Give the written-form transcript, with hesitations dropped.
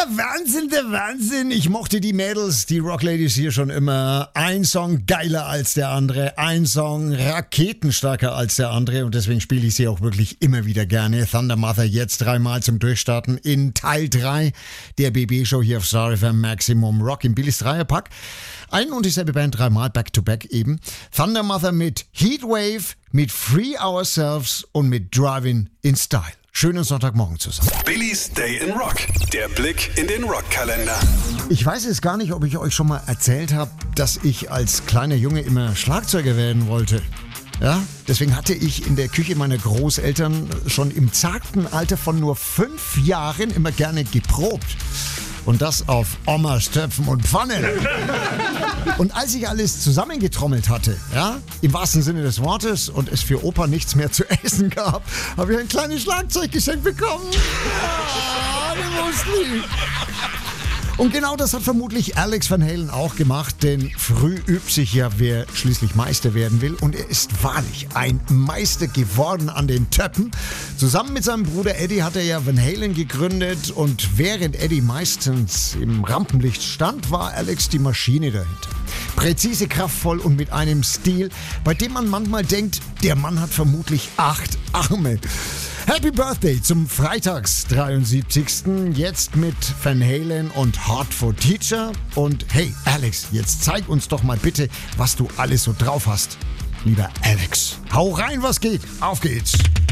Der Wahnsinn, der Wahnsinn. Ich mochte die Mädels, die Rockladies hier schon immer. Ein Song geiler als der andere, ein Song raketenstarker als der andere und deswegen spiele ich sie auch wirklich immer wieder gerne. Thunder Mother jetzt dreimal zum Durchstarten in Teil 3 der BB-Show hier auf Star FM Maximum Rock im Billys Dreierpack. Ein und dieselbe Band dreimal, back-to-back eben. Thunder Mother mit Heatwave, mit Free Ourselves und mit Driving in Style. Schönen Sonntagmorgen zusammen. Billys Day in Rock. Der Blick in den Rockkalender. Ich weiß jetzt gar nicht, ob ich euch schon mal erzählt habe, dass ich als kleiner Junge immer Schlagzeuger werden wollte. Ja, deswegen hatte ich in der Küche meiner Großeltern schon im zarten Alter von nur 5 Jahren immer gerne geprobt. Und das auf Omas Töpfen und Pfannen. Und als ich alles zusammengetrommelt hatte, ja, im wahrsten Sinne des Wortes, und es für Opa nichts mehr zu essen gab, habe ich ein kleines Schlagzeug geschenkt bekommen. Ja, du musst nie. Und genau das hat vermutlich Alex Van Halen auch gemacht, denn früh übt sich ja, wer schließlich Meister werden will. Und er ist wahrlich ein Meister geworden an den Töppen. Zusammen mit seinem Bruder Eddie hat er ja Van Halen gegründet und während Eddie meistens im Rampenlicht stand, war Alex die Maschine dahinter. Präzise, kraftvoll und mit einem Stil, bei dem man manchmal denkt, der Mann hat vermutlich 8 Arme. Happy Birthday zum Freitags 73. Jetzt mit Van Halen und Hot for Teacher. Und hey, Alex, jetzt zeig uns doch mal bitte, was du alles so drauf hast. Lieber Alex, hau rein, was geht. Auf geht's.